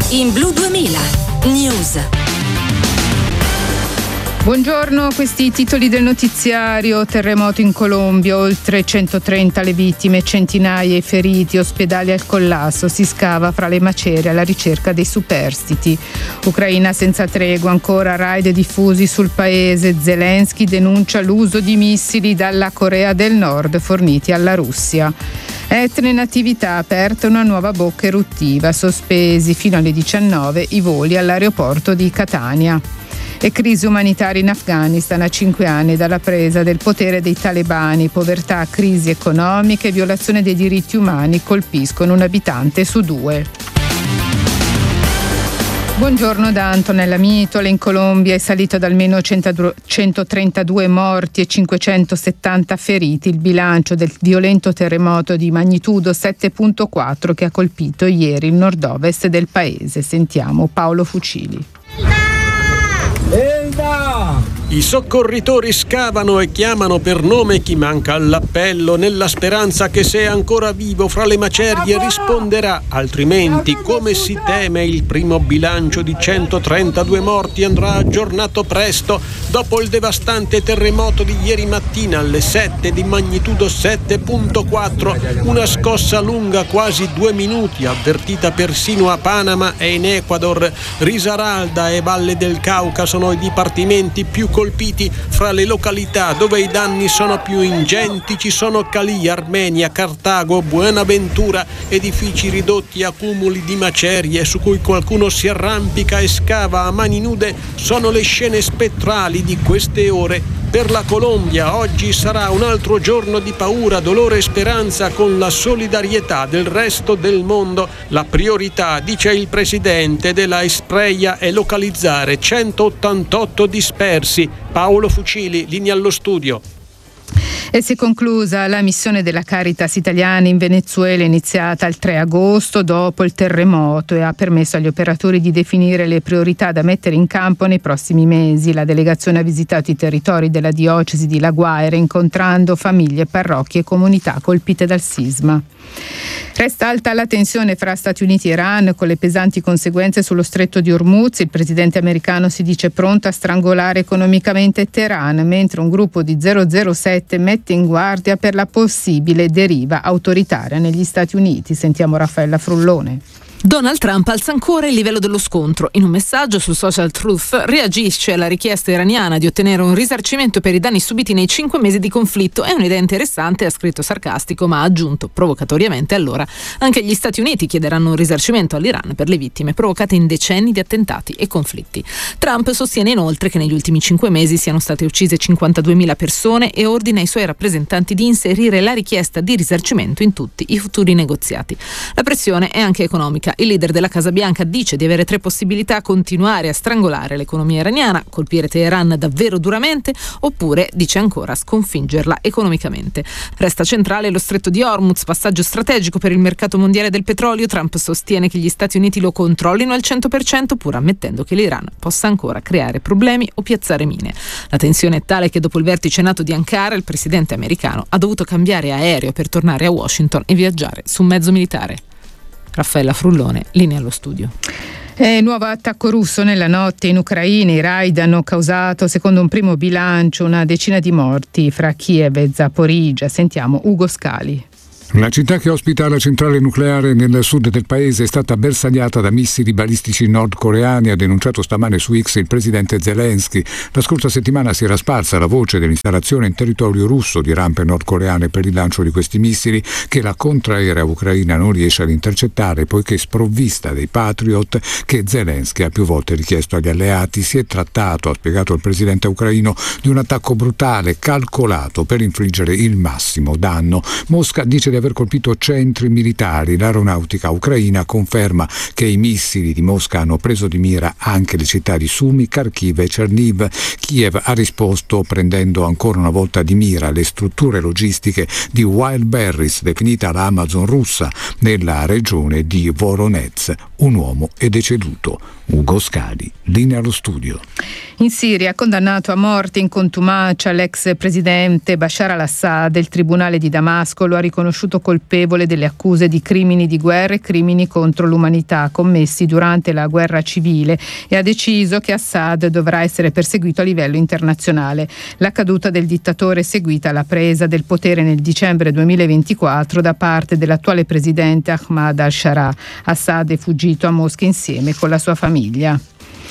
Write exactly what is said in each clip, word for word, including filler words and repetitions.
in Blu duemila News. Buongiorno, questi i titoli del notiziario. Terremoto in Colombia, oltre centotrenta le vittime, centinaia i feriti, ospedali al collasso, si scava fra le macerie alla ricerca dei superstiti. Ucraina senza tregua, ancora raid diffusi sul paese. Zelensky denuncia l'uso di missili dalla Corea del Nord forniti alla Russia. Etna in attività, aperta una nuova bocca eruttiva, sospesi fino alle diciannove i voli all'aeroporto di Catania. E crisi umanitaria in Afghanistan a cinque anni dalla presa del potere dei talebani. Povertà, crisi economiche e violazione dei diritti umani colpiscono un abitante su due. Buongiorno da Antonella Mitola. In Colombia è salito ad almeno centotrentadue morti e cinquecentosettanta feriti il bilancio del violento terremoto di magnitudo sette virgola quattro che ha colpito ieri il nord-ovest del paese. Sentiamo Paolo Fucili. I soccorritori scavano e chiamano per nome chi manca all'appello, nella speranza che se è ancora vivo fra le macerie risponderà, altrimenti, come si teme, il primo bilancio di centotrentadue morti andrà aggiornato presto dopo il devastante terremoto di ieri mattina alle sette di magnitudo sette virgola quattro, una scossa lunga quasi due minuti, avvertita persino a Panama e in Ecuador. Risaralda e Valle del Cauca sono i dipartimenti più colpiti. Fra le località dove i danni sono più ingenti ci sono Cali, Armenia, Cartago, Buenaventura, edifici ridotti a cumuli di macerie su cui qualcuno si arrampica e scava a mani nude. Sono le scene spettrali di queste ore. Per la Colombia oggi sarà un altro giorno di paura, dolore e speranza con la solidarietà del resto del mondo. La priorità, dice il presidente della Espreia, è localizzare centottantotto dispersi. Paolo Fucili, linea allo studio. E si è conclusa la missione della Caritas italiana in Venezuela, iniziata il tre agosto dopo il terremoto, e ha permesso agli operatori di definire le priorità da mettere in campo nei prossimi mesi. La delegazione ha visitato i territori della diocesi di La Guaira, incontrando famiglie, parrocchie e comunità colpite dal sisma. Resta alta la tensione fra Stati Uniti e Iran, con le pesanti conseguenze sullo stretto di Hormuz. Il presidente americano si dice pronto a strangolare economicamente Teheran, mentre un gruppo di zero zero sette mette in guardia per la possibile deriva autoritaria negli Stati Uniti. Sentiamo Raffaella Frullone. Donald Trump alza ancora il livello dello scontro. In un messaggio su Social Truth reagisce alla richiesta iraniana di ottenere un risarcimento per i danni subiti nei cinque mesi di conflitto. È un'idea interessante, ha scritto sarcastico, ma ha aggiunto provocatoriamente allora: anche gli Stati Uniti chiederanno un risarcimento all'Iran per le vittime provocate in decenni di attentati e conflitti. Trump sostiene inoltre che negli ultimi cinque mesi siano state uccise cinquantaduemila persone e ordina ai suoi rappresentanti di inserire la richiesta di risarcimento in tutti i futuri negoziati. La pressione è anche economica. Il leader della Casa Bianca dice di avere tre possibilità: continuare a strangolare l'economia iraniana, colpire Teheran davvero duramente, oppure, dice ancora, sconfiggerla economicamente. Resta centrale lo stretto di Hormuz, passaggio strategico per il mercato mondiale del petrolio. Trump sostiene che gli Stati Uniti lo controllino al cento per cento, pur ammettendo che l'Iran possa ancora creare problemi o piazzare mine. La tensione è tale che dopo il vertice NATO di Ankara il presidente americano ha dovuto cambiare aereo per tornare a Washington e viaggiare su un mezzo militare. Raffaella Frullone, linea allo studio. E nuovo attacco russo nella notte in Ucraina. I raid hanno causato, secondo un primo bilancio, una decina di morti fra Kiev e Zaporizhzhia. Sentiamo Ugo Scali. La città che ospita la centrale nucleare nel sud del paese è stata bersagliata da missili balistici nordcoreani, ha denunciato stamane su X il presidente Zelensky. La scorsa settimana si era sparsa la voce dell'installazione in territorio russo di rampe nordcoreane per il lancio di questi missili, che la contraerea ucraina non riesce ad intercettare poiché sprovvista dei Patriot che Zelensky ha più volte richiesto agli alleati. Si è trattato, ha spiegato il presidente ucraino, di un attacco brutale calcolato per infliggere il massimo danno. Mosca dice di aver colpito centri militari. L'aeronautica ucraina conferma che i missili di Mosca hanno preso di mira anche le città di Sumy, Kharkiv e Cherniv. Kiev ha risposto prendendo ancora una volta di mira le strutture logistiche di Wildberries, definita la Amazon russa, nella regione di Voronezh. Un uomo è deceduto. Ugo Scali, linea allo studio. In Siria, condannato a morte in contumacia l'ex presidente Bashar al-Assad, il tribunale di Damasco lo ha riconosciuto riconosciuto colpevole delle accuse di crimini di guerra e crimini contro l'umanità commessi durante la guerra civile e ha deciso che Assad dovrà essere perseguito a livello internazionale. La caduta del dittatore è seguita alla presa del potere nel dicembre duemilaventiquattro da parte dell'attuale presidente Ahmad al-Sharaa. Assad è fuggito a Mosca insieme con la sua famiglia.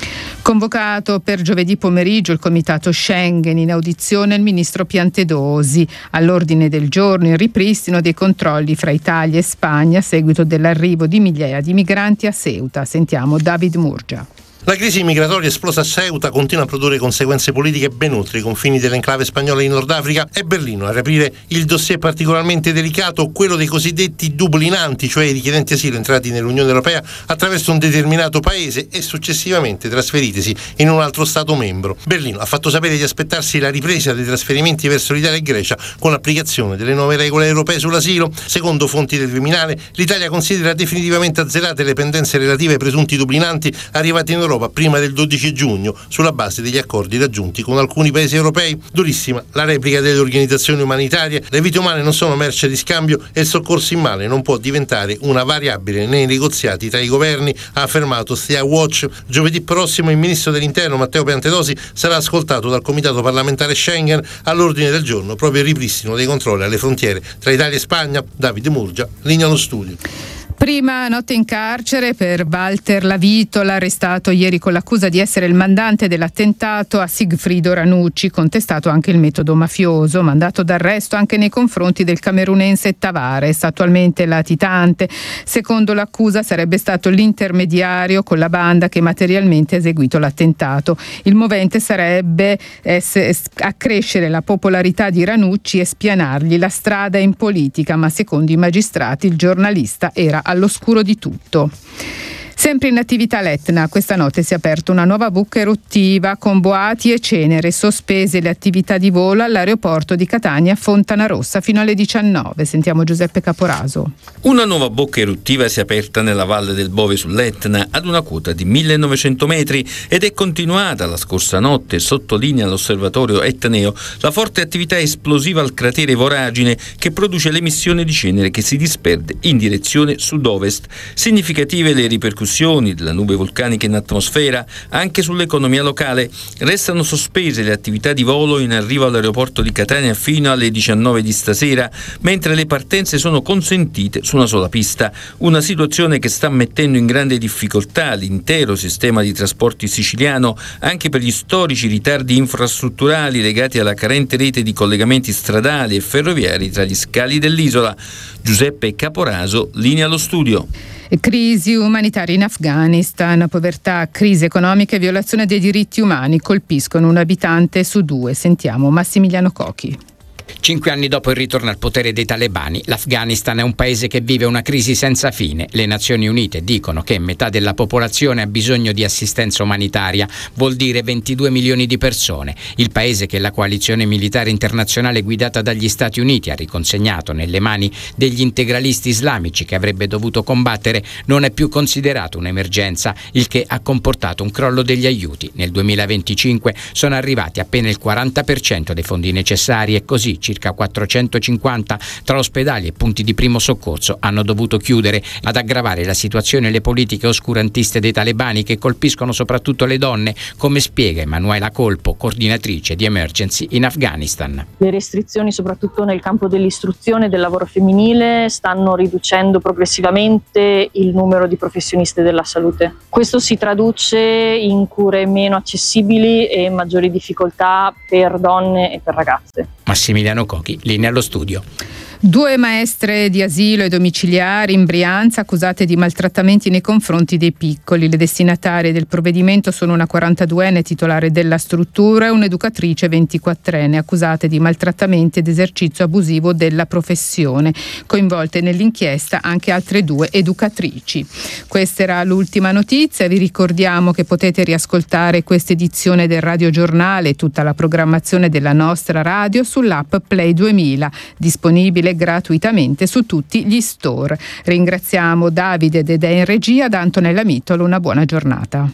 Convocato per giovedì pomeriggio il comitato Schengen, in audizione il ministro Piantedosi. All'ordine del giorno il ripristino dei controlli fra Italia e Spagna a seguito dell'arrivo di migliaia di migranti a Ceuta. Sentiamo David Murgia. La crisi migratoria esplosa a Ceuta continua a produrre conseguenze politiche ben oltre i confini dell'enclave spagnola in Nord Africa. È Berlino a riaprire il dossier particolarmente delicato, quello dei cosiddetti dublinanti, cioè i richiedenti asilo entrati nell'Unione Europea attraverso un determinato paese e successivamente trasferitisi in un altro Stato membro. Berlino ha fatto sapere di aspettarsi la ripresa dei trasferimenti verso l'Italia e Grecia con l'applicazione delle nuove regole europee sull'asilo. Secondo fonti del Viminale, l'Italia considera definitivamente azzerate le pendenze relative ai presunti dublinanti arrivati in Europa prima del dodici giugno sulla base degli accordi raggiunti con alcuni paesi europei. Durissima la replica delle organizzazioni umanitarie: le vite umane non sono merce di scambio e il soccorso in mare non può diventare una variabile nei negoziati tra i governi, ha affermato Sea Watch. Giovedì prossimo il ministro dell'Interno Matteo Piantedosi sarà ascoltato dal comitato parlamentare Schengen. All'ordine del giorno proprio il ripristino dei controlli alle frontiere tra Italia e Spagna. Davide Murgia, linea allo studio. Prima notte in carcere per Walter Lavitola, arrestato ieri con l'accusa di essere il mandante dell'attentato a Sigfrido Ranucci, contestato anche il metodo mafioso, mandato d'arresto anche nei confronti del camerunense Tavares, attualmente latitante. Secondo l'accusa sarebbe stato l'intermediario con la banda che materialmente ha eseguito l'attentato. Il movente sarebbe ess- accrescere la popolarità di Ranucci e spianargli la strada in politica, ma secondo i magistrati il giornalista era all'oscuro di tutto. Sempre in attività l'Etna, questa notte si è aperta una nuova bocca eruttiva con boati e cenere, sospese le attività di volo all'aeroporto di Catania Fontanarossa fino alle diciannove. Sentiamo Giuseppe Caporaso. Una nuova bocca eruttiva si è aperta nella Valle del Bove sull'Etna ad una quota di millenovecento metri ed è continuata la scorsa notte, sottolinea l'osservatorio etneo, la forte attività esplosiva al cratere Voragine che produce l'emissione di cenere che si disperde in direzione sud-ovest. Significative le ripercussioni della nube vulcanica in atmosfera anche sull'economia locale. Restano sospese le attività di volo in arrivo all'aeroporto di Catania fino alle diciannove di stasera, mentre le partenze sono consentite su una sola pista, una situazione che sta mettendo in grande difficoltà l'intero sistema di trasporti siciliano anche per gli storici ritardi infrastrutturali legati alla carente rete di collegamenti stradali e ferroviari tra gli scali dell'isola. Giuseppe Caporaso, linea allo studio. Crisi umanitaria in Afghanistan, povertà, crisi economica e violazione dei diritti umani colpiscono un abitante su due. Sentiamo Massimiliano Cochi. Cinque anni dopo il ritorno al potere dei talebani, l'Afghanistan è un paese che vive una crisi senza fine. Le Nazioni Unite dicono che metà della popolazione ha bisogno di assistenza umanitaria, vuol dire ventidue milioni di persone. Il paese che la coalizione militare internazionale guidata dagli Stati Uniti ha riconsegnato nelle mani degli integralisti islamici che avrebbe dovuto combattere non è più considerato un'emergenza, il che ha comportato un crollo degli aiuti. Nel duemilaventicinque sono arrivati appena il quaranta per cento dei fondi necessari e così circa quattrocentocinquanta tra ospedali e punti di primo soccorso hanno dovuto chiudere. Ad aggravare la situazione le politiche oscurantiste dei talebani che colpiscono soprattutto le donne, come spiega Emanuela Colpo, coordinatrice di Emergency in Afghanistan. Le restrizioni soprattutto nel campo dell'istruzione e del lavoro femminile stanno riducendo progressivamente il numero di professionisti della salute. Questo si traduce in cure meno accessibili e maggiori difficoltà per donne e per ragazze. Massimiliano Cochi, linea allo studio. Due maestre di asilo e domiciliari in Brianza accusate di maltrattamenti nei confronti dei piccoli. Le destinatarie del provvedimento sono una quarantaduenne titolare della struttura e un'educatrice ventiquattrenne accusate di maltrattamenti ed esercizio abusivo della professione. Coinvolte nell'inchiesta anche altre due educatrici. Questa era l'ultima notizia. Vi ricordiamo che potete riascoltare questa edizione del Radio Giornale e tutta la programmazione della nostra radio sull'app Play duemila, disponibile gratuitamente su tutti gli store. Ringraziamo Davide Dedè in regia, da Antonella Mitolo una buona giornata.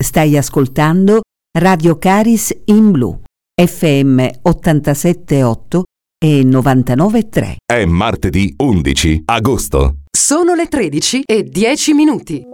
Stai ascoltando Radio Caris in Blu, F M ottantasette virgola otto e novantanove virgola tre. È martedì undici agosto. Sono le tredici e dieci minuti.